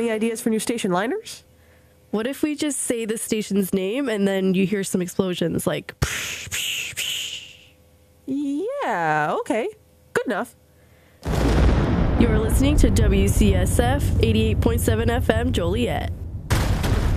any ideas for new station liners? What if we just say the station's name and then you hear some explosions like... Yeah, okay. Good enough. You're listening to WCSF 88.7 FM Joliet.